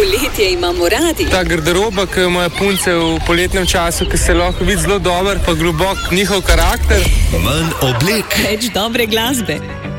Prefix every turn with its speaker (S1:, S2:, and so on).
S1: Poletje imamo radi.
S2: Ta garderoba, ki jo imajo punce v poletnem času, ki se lahko vidi zelo dober, pa globok njihov karakter.
S3: Manj oblek.
S1: Več dobre glasbe.